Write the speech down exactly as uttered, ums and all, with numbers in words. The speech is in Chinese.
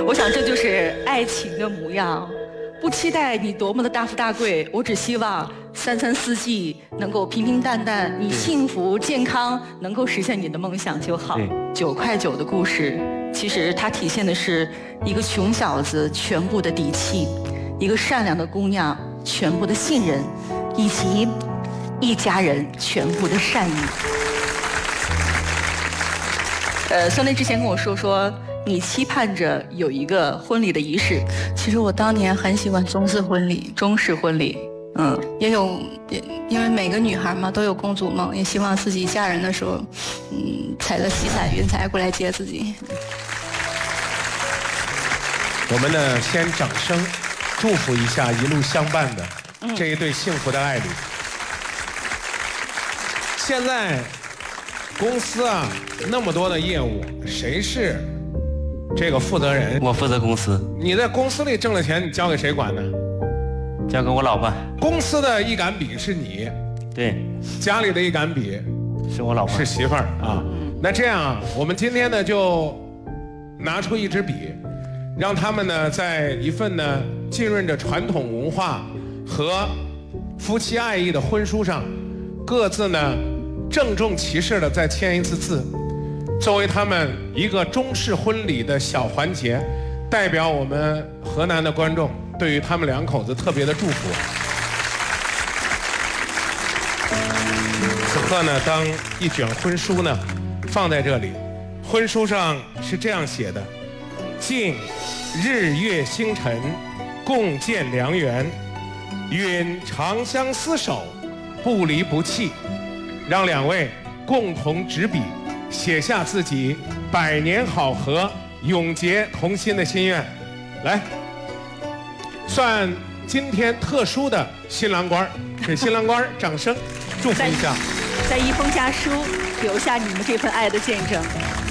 我想这就是爱情的模样。不期待你多么的大富大贵，我只希望三餐四季能够平平淡淡，你幸福健康，能够实现你的梦想就好。九块九的故事，其实它体现的是一个穷小子全部的底气，一个善良的姑娘全部的信任，以及一家人全部的善意。呃，孙雷之前跟我说说，你期盼着有一个婚礼的仪式。 其实我当年很喜欢中式婚礼， 中式婚礼，嗯， 也有，也因为每个女孩嘛都有公主梦，也希望自己嫁人的时候，嗯，踩着七彩云彩过来接自己。 我们呢，先掌声祝福一下一路相伴的这一对幸福的爱侣。现在公司啊那么多的业务，谁是这个负责人？ 我负责公司。 你在公司里挣了钱，你交给谁管呢？ 交给我老婆。 公司的一杆笔是你， 对， 家里的一杆笔是我老婆， 是媳妇儿啊。那这样啊，我们今天呢就拿出一支笔，让他们呢在一份呢浸润着传统文化和夫妻爱意的婚书上，各自呢郑重其事的再签一次字，作为他们一个中式婚礼的小环节，代表我们河南的观众对于他们两口子特别的祝福。此刻呢，当一卷婚书呢放在这里，婚书上是这样写的：敬日月星辰，共建良缘，允长相厮守，不离不弃。让两位共同执笔写下自己百年好合、永结同心的心愿。来，算今天特殊的新郎官，给新郎官掌声祝福一下。 在一封家书留下你们这份爱的见证。